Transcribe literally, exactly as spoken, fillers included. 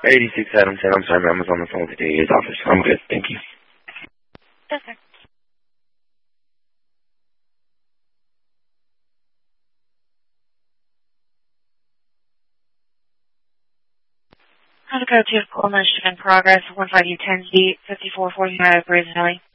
eighty-six Adam ten. I'm sorry, ma'am. I was on the phone with the D A's office. I'm good. Thank you. Okay. How to go to Cool Michigan Progress, one five U ten Z, fifty-four forty-nine Brazen Alley.